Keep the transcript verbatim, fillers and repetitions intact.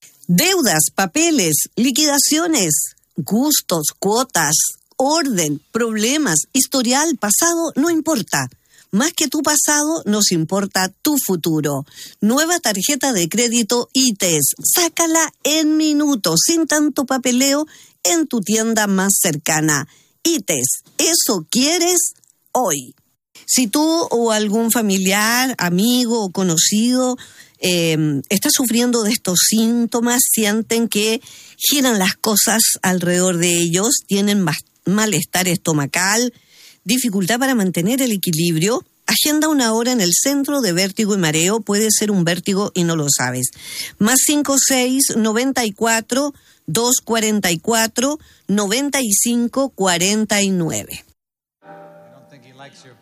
Deudas, papeles, liquidaciones, gustos, cuotas, orden, problemas, historial, pasado, no importa. Más que tu pasado, nos importa tu futuro. Nueva tarjeta de crédito I T E S. Sácala en minutos, sin tanto papeleo, en tu tienda más cercana. I T E S. ¿Eso quieres hoy? Si tú o algún familiar, amigo o conocido eh, está sufriendo de estos síntomas, sienten que giran las cosas alrededor de ellos, tienen malestar estomacal, dificultad para mantener el equilibrio, agenda una hora en el Centro de Vértigo y Mareo. Puede ser un vértigo y no lo sabes. Más cinco seis, noventa y cuatro, doscientos cuarenta y cuatro, noventa y cinco cuarenta y nueve.